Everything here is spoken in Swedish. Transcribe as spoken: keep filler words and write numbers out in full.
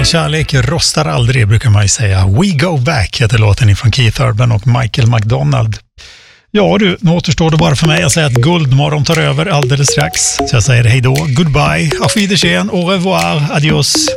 kärlek rostar aldrig, brukar man ju säga. We Go Back heter låten från Keith Urban och Michael McDonald. Ja du, nu återstår det bara för mig att säga att Guldmorgon tar över alldeles strax. Så jag säger hej då, goodbye, auf Wiedersehen, au revoir, adios.